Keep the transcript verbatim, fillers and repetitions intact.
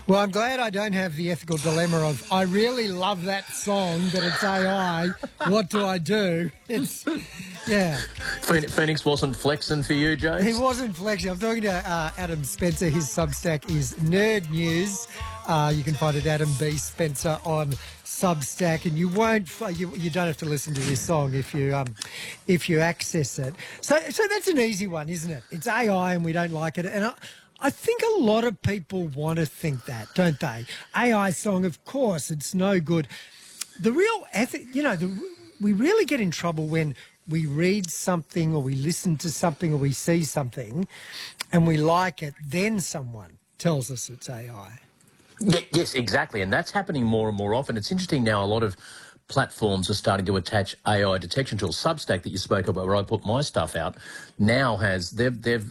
Well, I'm glad I don't have the ethical dilemma of I really love that song, but it's A I. What do I do? It's, yeah. Phoenix, Phoenix wasn't flexing for you, James? He wasn't flexing. I'm talking to uh, Adam Spencer. His Substack is Nerd News. Uh, you can find it Adam B. Spencer on Substack, and you won't. You, you don't have to listen to this song if you um, if you access it. So, so that's an easy one, isn't it? It's A I, and we don't like it. And I, I think a lot of people want to think that, don't they? A I song, of course, it's no good. The real ethic, you know, the, we really get in trouble when we read something or we listen to something or we see something and we like it, then someone tells us it's A I. Yes, exactly. And that's happening more and more often. It's interesting now, a lot of platforms are starting to attach A I detection tools. Substack that you spoke about, where I put my stuff out, now has, they've, they've